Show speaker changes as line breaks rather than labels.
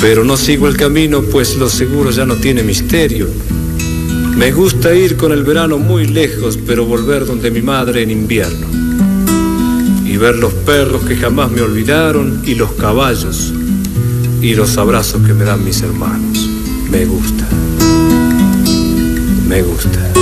Pero no sigo el camino, pues lo seguro ya no tiene misterio. Me gusta ir con el verano muy lejos, pero volver donde mi madre en invierno. Y ver los perros que jamás me olvidaron, y los caballos, y los abrazos que me dan mis hermanos. Me gusta. Me gusta.